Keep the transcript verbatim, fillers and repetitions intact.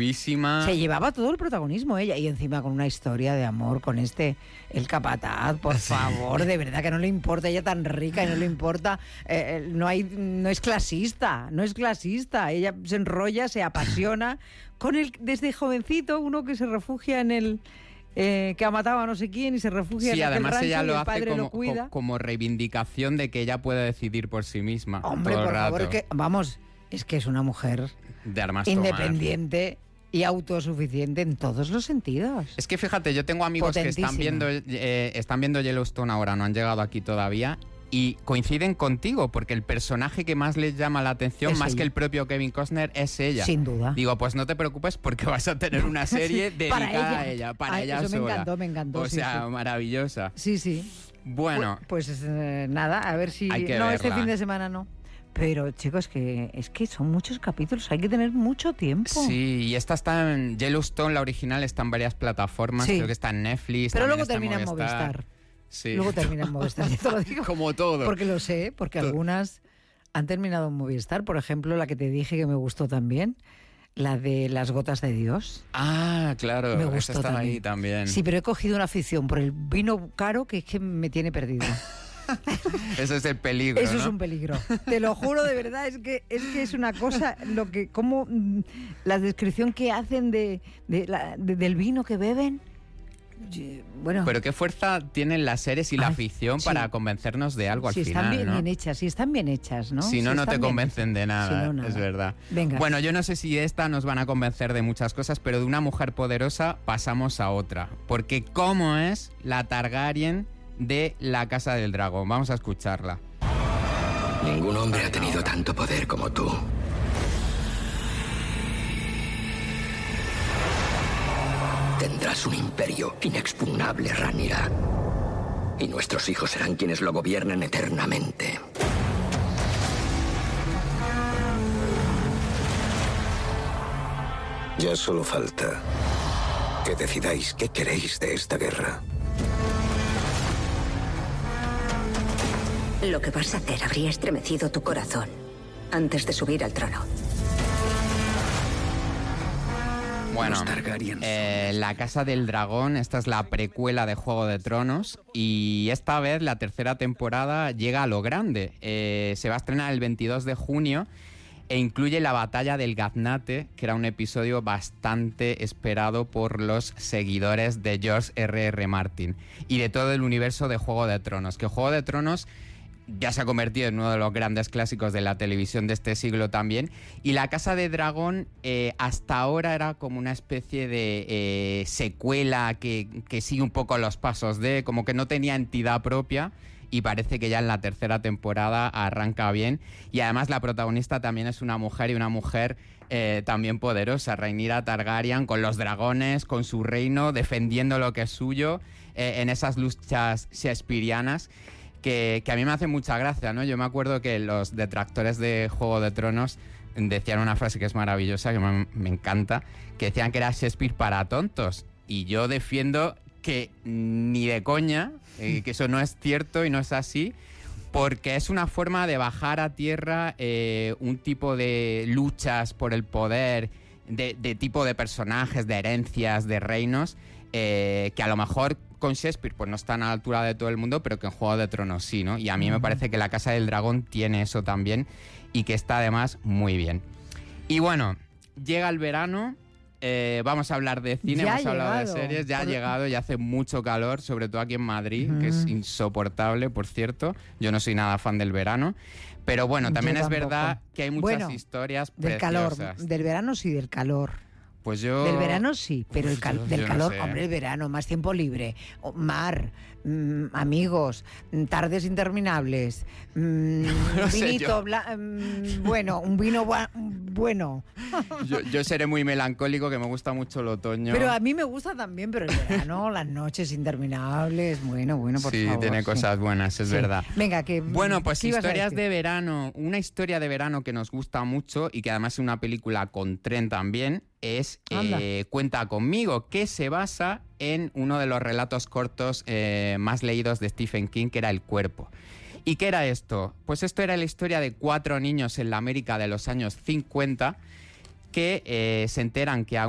vivísima. Se llevaba todo el protagonismo ella, y encima con una historia de amor con este, el capataz, por sí. favor, de verdad que no le importa, ella tan rica y no le importa, eh, no hay, no es clasista, no es clasista, ella se enrolla, se apasiona con él desde jovencito, uno que se refugia en el... Eh, que ha matado a no sé quién y se refugia sí, en aquel además rancho ella y lo el hace padre como, lo cuida. como reivindicación de que ella puede decidir por sí misma. Hombre, todo el por rato. favor, que, vamos, es que es una mujer de armas independiente tomar. Y autosuficiente en todos los sentidos. Es que fíjate, yo tengo amigos que están viendo, eh, están viendo Yellowstone ahora, no han llegado aquí todavía, y coinciden contigo, porque el personaje que más les llama la atención, es más ella. que el propio Kevin Costner, es ella. Sin duda. Digo, pues no te preocupes porque vas a tener una serie dedicada ella. a ella, para Ay, ella eso sola. me encantó, me encantó. O sí, sea, sí. maravillosa. Sí, sí. Bueno. Pues, pues eh, nada, a ver si... Hay que no, verla. este fin de semana no. Pero, chicos, que es que son muchos capítulos, hay que tener mucho tiempo. Sí, y esta está en Yellowstone, la original, está en varias plataformas, sí. creo que está en Netflix. Pero luego está termina en Movistar. Movistar. Sí. Luego termina en Movistar, yo te lo digo. Como todo. Porque lo sé, porque todo. Algunas han terminado en Movistar. Por ejemplo, la que te dije que me gustó también, la de Las gotas de Dios. Ah, claro, me gustó esa también. ahí también. Sí, pero he cogido una afición por el vino caro que es que me tiene perdido. Eso es el peligro, Eso ¿no? es un peligro. Te lo juro, de verdad, es que es que es una cosa, lo que, como la descripción que hacen de, de, la, de del vino que beben. Bueno. Pero qué fuerza tienen las series y la Ay, ficción sí. para convencernos de algo si al están final, bien, ¿no? bien hechas, si están bien hechas, ¿no? Si no, si no te convencen de nada, si no, nada, es verdad. Venga. Bueno, yo no sé si esta nos van a convencer de muchas cosas, pero de una mujer poderosa pasamos a otra. Porque ¿cómo es la Targaryen de la Casa del Dragón? Vamos a escucharla. Ningún hombre ha tenido tanto poder como tú. Tendrás un imperio inexpugnable, Rhaenyra. Y nuestros hijos serán quienes lo gobiernen eternamente. Ya solo falta que decidáis qué queréis de esta guerra. Lo que vas a hacer habría estremecido tu corazón antes de subir al trono. Bueno, eh, La Casa del Dragón, esta es la precuela de Juego de Tronos y esta vez la tercera temporada llega a lo grande. Eh, se va a estrenar el veintidós de junio e incluye la batalla del Gaznate, que era un episodio bastante esperado por los seguidores de George erre erre Martin y de todo el universo de Juego de Tronos. Que Juego de Tronos ya se ha convertido en uno de los grandes clásicos de la televisión de este siglo también. Y La Casa de Dragón eh, hasta ahora era como una especie de eh, secuela que, que sigue un poco los pasos de... como que no tenía entidad propia. Y parece que ya en la tercera temporada arranca bien. Y además la protagonista también es una mujer y una mujer eh, también poderosa. Rhaenyra Targaryen con los dragones, con su reino, defendiendo lo que es suyo eh, en esas luchas shakespearianas. Que, que a mí me hace mucha gracia, ¿no? Yo me acuerdo que los detractores de Juego de Tronos decían una frase que es maravillosa, que me, me encanta, que decían que era Shakespeare para tontos. Y yo defiendo que ni de coña, eh, que eso no es cierto y no es así, porque es una forma de bajar a tierra eh, un tipo de luchas por el poder, de, de tipo de personajes, de herencias, de reinos, eh, que a lo mejor con Shakespeare pues no están a la altura de todo el mundo, pero que en Juego de Tronos sí, ¿no? Y a mí uh-huh. me parece que La Casa del Dragón tiene eso también y que está además muy bien. Y bueno, llega el verano, eh, vamos a hablar de cine, ya hemos hablado llegado. de series, ya Por... ha llegado, ya hace mucho calor, sobre todo aquí en Madrid, uh-huh. que es insoportable, por cierto. Yo no soy nada fan del verano. Pero bueno, también Yo es tampoco. verdad que hay muchas bueno, historias del preciosas. calor, del verano sí, del calor. Pues yo... Del verano sí, pero Uf, el cal- yo, del yo calor, no sé. hombre, el verano, más tiempo libre, mar, mmm, amigos, tardes interminables, mmm, No sé, vinito, yo. bla- mmm, bueno, un vino bu- bueno. Yo, yo seré muy melancólico, que me gusta mucho el otoño. Pero a mí me gusta también, pero el verano, las noches interminables, bueno, bueno, por sí, favor. tiene sí. cosas buenas, es Sí. verdad. Venga, que... Bueno, pues ¿qué ibas a historias decir? de verano. Una historia de verano que nos gusta mucho y que además es una película con tren también, es eh, Cuenta conmigo, que se basa en uno de los relatos cortos eh, más leídos de Stephen King, que era El cuerpo. ¿Y qué era esto? Pues esto era la historia de cuatro niños en la América de los años cincuenta que eh, se enteran que a